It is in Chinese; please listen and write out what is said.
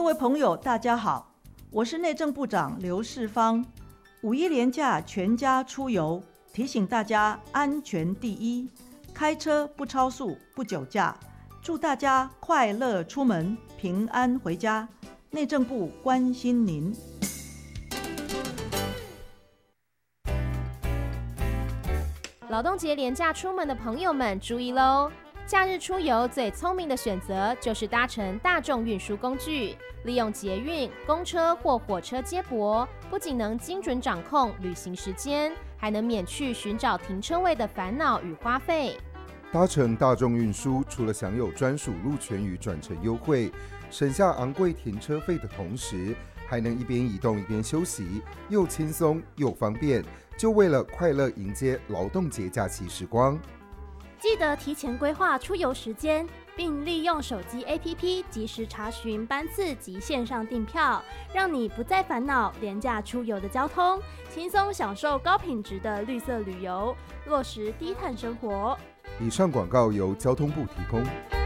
各位朋友大家好，我是内政部长刘世芳。五一连假全家出游，提醒大家安全第一，开车不超速不酒驾，祝大家快乐出门，平安回家。内政部关心您。 劳动节连假出门的朋友们注意喽！假日出游最聪明的选择就是搭乘大众运输工具，利用捷运、公车或火车接驳，不仅能精准掌控旅行时间，还能免去寻找停车位的烦恼与花费。 搭乘大众运输，除了享有专属路权与转乘优惠，省下昂贵停车费的同时，还能一边移动一边休息，又轻松又方便，就为了快乐迎接劳动节假期时光。 记得提前规划出游时间，并利用手机 APP 及时查询班次及线上订票，让你不再烦恼廉价出游的交通，轻松享受高品质的绿色旅游，落实低碳生活。 以上广告由交通部提供。